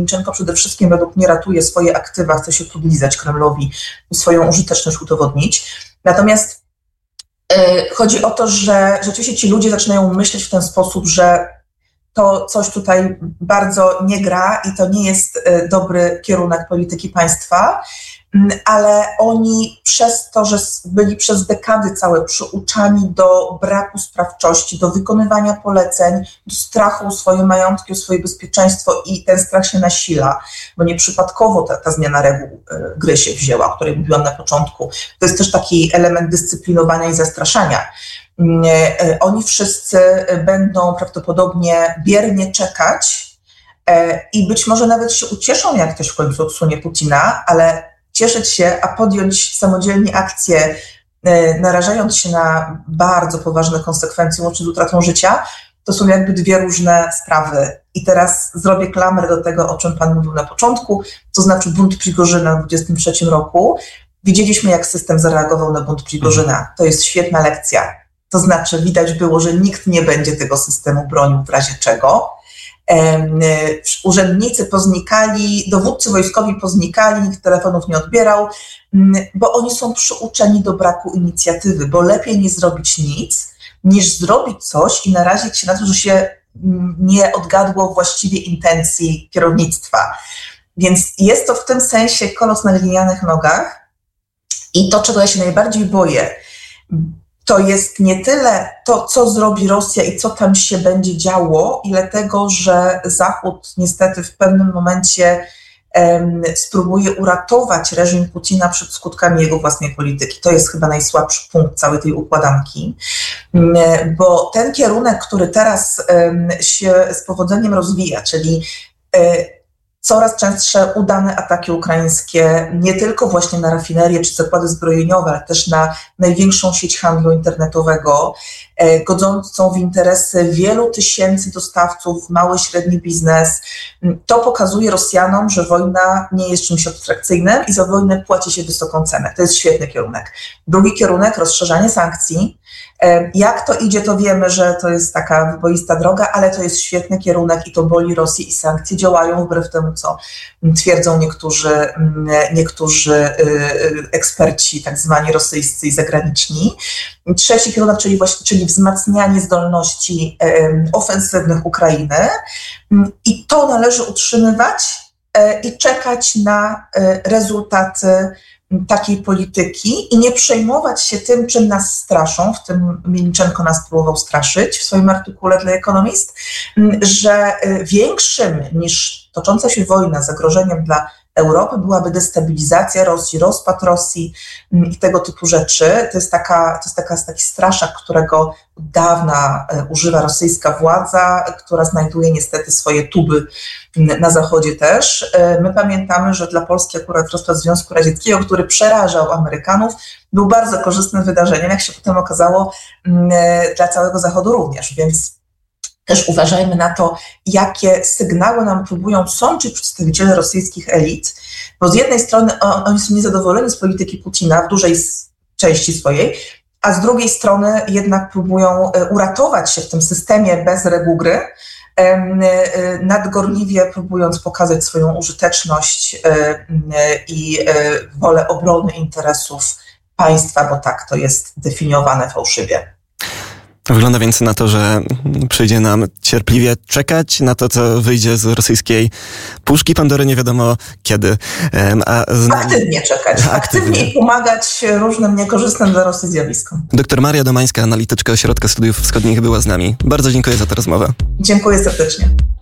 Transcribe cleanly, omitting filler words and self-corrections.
Miliczenko przede wszystkim według mnie ratuje swoje aktywa, chce się podlizać Kremlowi i swoją użyteczność udowodnić. Natomiast chodzi o to, że rzeczywiście ci ludzie zaczynają myśleć w ten sposób, że to coś tutaj bardzo nie gra i to nie jest dobry kierunek polityki państwa, ale oni przez to, że byli przez dekady całe przyuczani do braku sprawczości, do wykonywania poleceń, do strachu o swoje majątki, o swoje bezpieczeństwo i ten strach się nasila, bo nieprzypadkowo ta zmiana reguł gry się wzięła, o której mówiłam na początku. To jest też taki element dyscyplinowania i zastraszania. Oni wszyscy będą prawdopodobnie biernie czekać i być może nawet się ucieszą, jak ktoś w końcu odsunie Putina, ale cieszyć się, a podjąć samodzielnie akcję, narażając się na bardzo poważne konsekwencje, łącznie z utratą życia, to są jakby dwie różne sprawy. I teraz zrobię klamrę do tego, o czym Pan mówił na początku, to znaczy bunt Prigorzyna w 1923 roku. Widzieliśmy, jak system zareagował na bunt Prigorzyna. To jest świetna lekcja. To znaczy widać było, że nikt nie będzie tego systemu bronił w razie czego. Urzędnicy poznikali, dowódcy wojskowi poznikali, nikt telefonów nie odbierał, bo oni są przyuczeni do braku inicjatywy, bo lepiej nie zrobić nic, niż zrobić coś i narazić się na to, że się nie odgadło właściwie intencji kierownictwa. Więc jest to w tym sensie kolos na glinianych nogach i to, czego ja się najbardziej boję, to jest nie tyle to, co zrobi Rosja i co tam się będzie działo, ile tego, że Zachód niestety w pewnym momencie spróbuje uratować reżim Putina przed skutkami jego własnej polityki. To jest chyba najsłabszy punkt całej tej układanki, bo ten kierunek, który teraz się z powodzeniem rozwija, czyli coraz częstsze udane ataki ukraińskie, nie tylko właśnie na rafinerie czy zakłady zbrojeniowe, ale też na największą sieć handlu internetowego, godzącą w interesy wielu tysięcy dostawców, mały, średni biznes. To pokazuje Rosjanom, że wojna nie jest czymś abstrakcyjnym i za wojnę płaci się wysoką cenę. To jest świetny kierunek. Drugi kierunek, rozszerzanie sankcji. Jak to idzie, to wiemy, że to jest taka wyboista droga, ale to jest świetny kierunek i to boli Rosję i sankcje działają wbrew temu, co twierdzą niektórzy eksperci, tak zwani rosyjscy i zagraniczni. Trzeci kierunek, czyli wzmacnianie zdolności ofensywnych Ukrainy i to należy utrzymywać i czekać na rezultaty takiej polityki i nie przejmować się tym, czym nas straszą, w tym Miliczenko nas próbował straszyć w swoim artykule dla Economist, że większym niż tocząca się wojna zagrożeniem dla Europy byłaby destabilizacja Rosji, rozpad Rosji i tego typu rzeczy. To jest taki straszak, którego od dawna używa rosyjska władza, która znajduje niestety swoje tuby na Zachodzie też. My pamiętamy, że dla Polski akurat rozpad Związku Radzieckiego, który przerażał Amerykanów, był bardzo korzystnym wydarzeniem, jak się potem okazało, dla całego Zachodu również, więc też uważajmy na to, jakie sygnały nam próbują sączyć przedstawiciele rosyjskich elit, bo z jednej strony oni są niezadowoleni z polityki Putina w dużej części swojej, a z drugiej strony jednak próbują uratować się w tym systemie bez reguł gry, nadgorliwie próbując pokazać swoją użyteczność i wolę obrony interesów państwa, bo tak to jest definiowane fałszywie. Wygląda więc na to, że przyjdzie nam cierpliwie czekać na to, co wyjdzie z rosyjskiej puszki Pandory, nie wiadomo kiedy. Aktywnie czekać, aktywnie i pomagać różnym niekorzystnym dla Rosji zjawiskom. Doktor Maria Domańska, analityczka Ośrodka Studiów Wschodnich była z nami. Bardzo dziękuję za tę rozmowę. Dziękuję serdecznie.